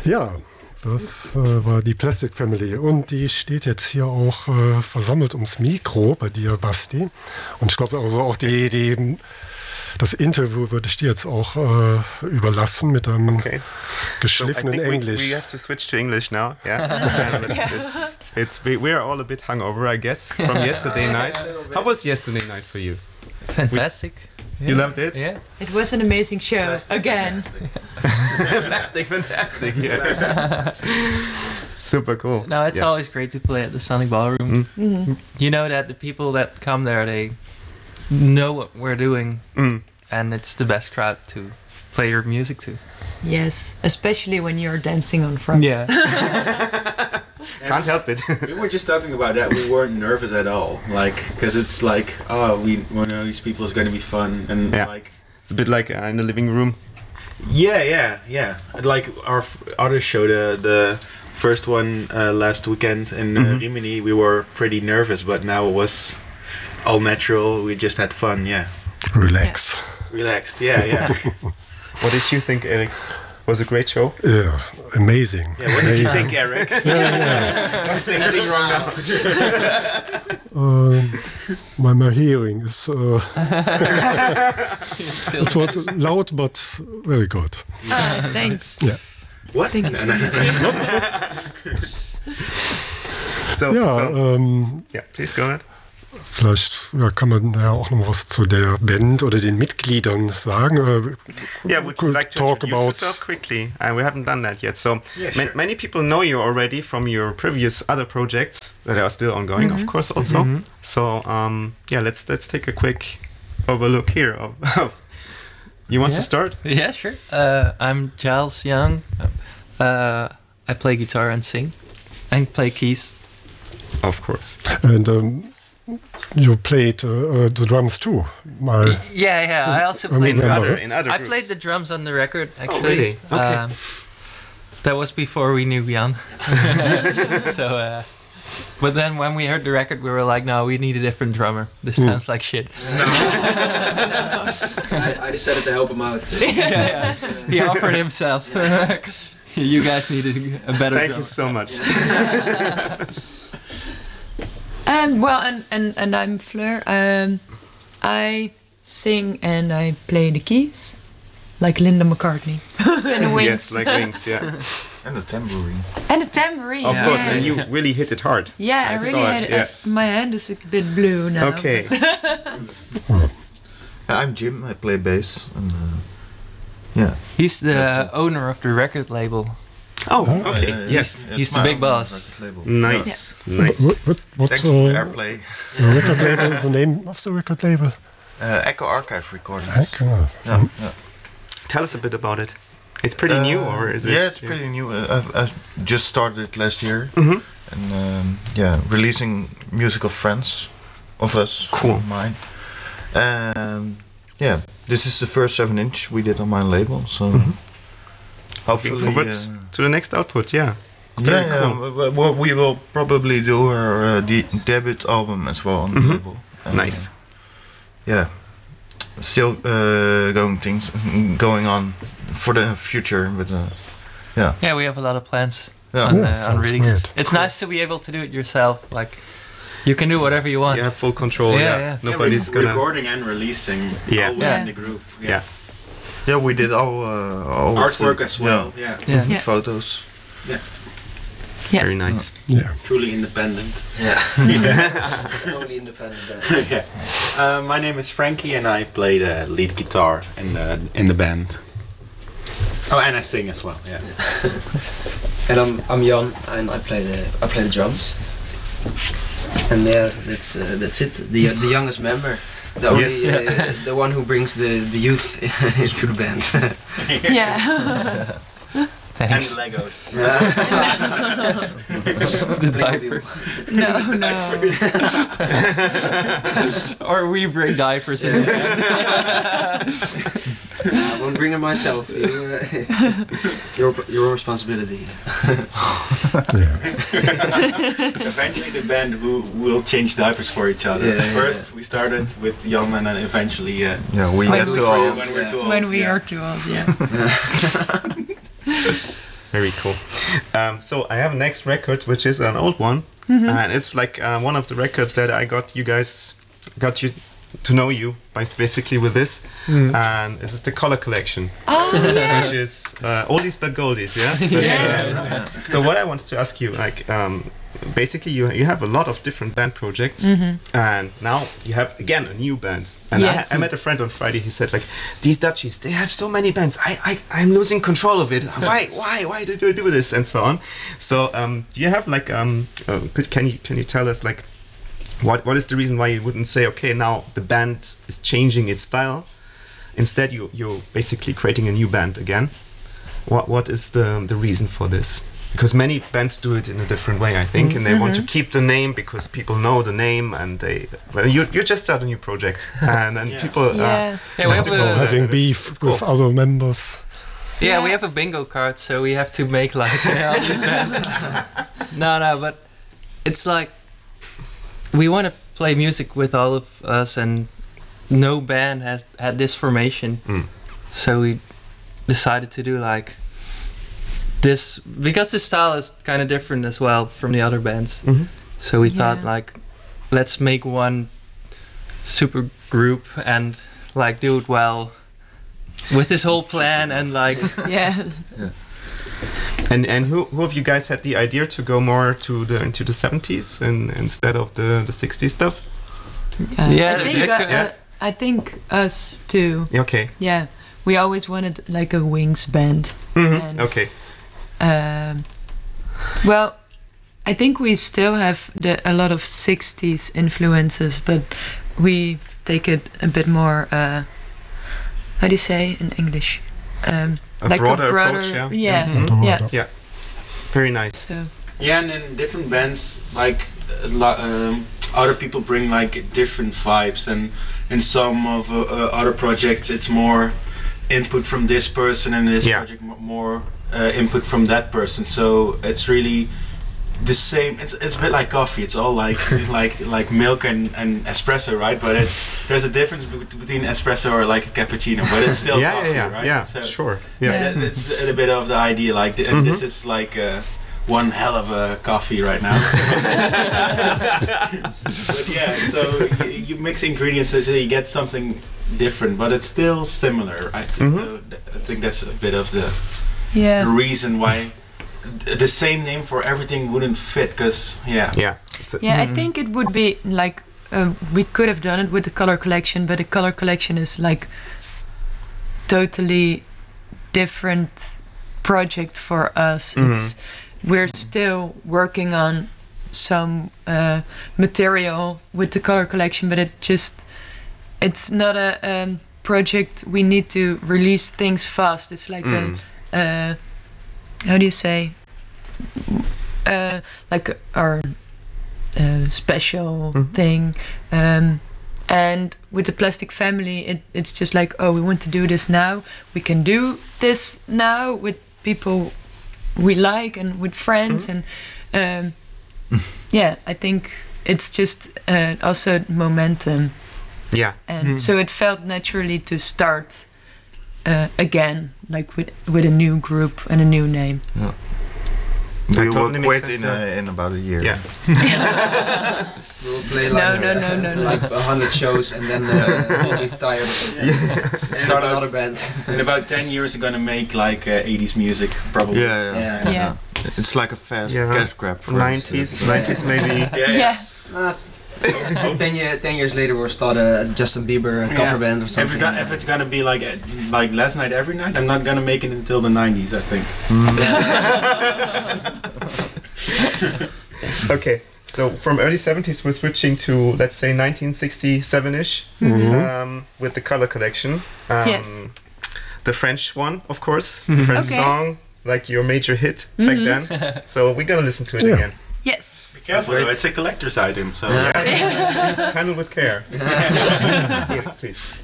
Ja, das war die Plastic Family und die steht jetzt hier auch versammelt ums Mikro bei dir, Basti. Und ich glaube also auch das Interview würde ich dir jetzt auch überlassen mit einem geschliffenen Englisch. We have to switch to English now. Yeah, we're all a bit hungover, I guess, from yesterday night. How was yesterday night for you? Fantastic. You loved it? Yeah. It was an amazing show again. Fantastic. Yeah. Super cool. No, it's always great to play at the Sonic Ballroom. Mm-hmm. You know that the people that come there, they know what we're doing, and it's the best crowd to play your music to. Yes, especially when you're dancing on front. Yeah. Can't help it. We were just talking about that. We weren't nervous at all, because it's like, we know these people is going to be fun, and it's a bit like in the living room. Yeah. Like our other show, the first one last weekend in Rimini, we were pretty nervous, but now it was all natural. We just had fun. Yeah. Relax. Relaxed. Yeah. What did you think, Eric? Was a great show? Yeah, amazing. Yeah, what did you think, Eric? Don't say anything wrong now. My hearing is it was loud but very good. Thanks. Yeah. What? Thank you so much. Please go ahead. Vielleicht kann man ja auch noch was zu der Band oder den Mitgliedern sagen. Would you like to introduce yourself quickly? We haven't done that yet. So sure. Many people know you already from your previous other projects that are still ongoing, of course, also. So let's take a quick overlook here of you want to start? Yeah, sure. I'm Giles Young. I play guitar and sing, and play keys. Of course. And you played the drums too. Yeah. I also played in other I groups. played the drums on the record, actually. Oh, really? Okay. That was before we knew Jan. So, but then when we heard the record, we were like, no, we need a different drummer. This sounds like shit. I decided to help him out. Yeah. He offered himself. You guys needed a better Thank drummer. you so much. And I'm Fleur. I sing and I play the keys, like Linda McCartney. And the wings. Yes, like wings, yeah. And a tambourine. And a tambourine. Of course, yes. and you really hit it hard. Yeah, I really saw had it, it. My hand is a bit blue now. Okay. I'm Jim. I play bass. And, He's the owner of the record label. Oh, okay. Yes. He's the big boss. Nice. What Thanks for airplay. the record label? The name of the record label? Echo Archive Recordings. Echo. Yeah. Tell us a bit about it. It's pretty new, or is it? Yeah, it's pretty new. I just started it last year. Mhm. And releasing music of friends of us. Cool. Of mine. This is the first 7-inch we did on my label. So hopefully Looking forward to the next output. Yeah. Very cool. Well, we will probably do our debut album as well on the label. And, Nice. Still going on for the future, but Yeah, we have a lot of plans Yeah. on, Yeah, on sounds releases. great. It's nice to be able to do it yourself. Like, you can do whatever you want. You have full control. Yeah. Nobody's gonna. recording and releasing Yeah. all Yeah. in the group. Yeah, we did all Artwork as well. Yeah. Yeah. Photos. Yeah. Very nice. Yeah. Truly independent. Only independent band. My name is Frankie and I play the lead guitar in the band. Oh, and I sing as well. Yeah. And I'm Jan and I play the drums. And that's it. The youngest member. The only, the one who brings the youth into the band. Yeah. Thanks. And Legos. The diapers. No. Or we bring diapers in. I won't bring it myself. Your responsibility. Eventually the band will change diapers for each other. First we started with Jan and then eventually we get to all. when we're too old. When we are too old, yeah. Very cool. So I have a next record, which is an old one, and it's like one of the records that I got you to know you by basically with this, and this is the Color Collection, which is oldies but goldies, yeah. But, so what I wanted to ask you, like, basically you have a lot of different band projects, and now you have again a new band. And I met a friend on Friday. He said, like, these Dutchies, they have so many bands. I'm losing control of it. Why do you do this, and so on. So do you have like can you tell us, like, what is the reason why you wouldn't say, okay, now the band is changing its style, instead you're basically creating a new band again? What is the reason for this? Because many bands do it in a different way, I think, and they want to keep the name because people know the name, and you just start a new project, and then people we have having beef with other members. Yeah, we have a bingo card, so we have to make like all these bands. No, but it's like we want to play music with all of us, and no band has had this formation, so we decided to do like this because the style is kind of different as well from the other bands. So we thought, like, let's make one super group and like do it well with this whole plan, and like And who of you guys had the idea to go more into the 70s and instead of the 60s stuff? I think us too. Okay. Yeah, we always wanted like a Wings band. And, okay. Well, I think we still have a lot of 60s influences, but we take it a bit more, how do you say in English? Like broader approach, yeah. Very nice. So. Yeah, and in different bands, like other people bring like different vibes, and in some of other projects it's more input from this person, and in this project more input from that person. So it's really the same. It's a bit like coffee. It's all like like milk and espresso, right? But there's a difference between espresso or like a cappuccino, but it's still coffee, right? Yeah, so sure. It's a bit of the idea. Like, and this is like one hell of a coffee right now. But yeah, so you mix ingredients so you get something different, but it's still similar, right? So I think that's a bit of the reason why the same name for everything wouldn't fit, because I think it would be like we could have done it with the Color Collection, but the Color Collection is like totally different project for us. We're still working on some material with the Color Collection, but it's not a project we need to release things fast. It's like a how do you say, like our special thing, and with the Plastic Family, it's just like, oh, we want to do this now. We can do this now with people we like and with friends, and I think it's just also momentum. Yeah, and so it felt naturally to start again, like with a new group and a new name. Yeah. We will quit in about a year. Yeah. We'll play like like 100 shows, and then we'll be tired of it. Start another band. In about 10 years, we're gonna make like 80s music, probably. Yeah. It's like a fast cash grab. 90s maybe. Yeah. 10 years later, we'll start a Justin Bieber cover band or something. If it's gonna be like Last Night Every Night, I'm not gonna make it until the 90s, I think. Okay, so from early 70s we're switching to, let's say, 1967-ish with the Color Collection. Yes. The French one, of course, the French song, like your major hit back then. So we're gonna listen to it again. Yes. Be careful, though, it's a collector's item, so... Please handle with care. Yeah, please.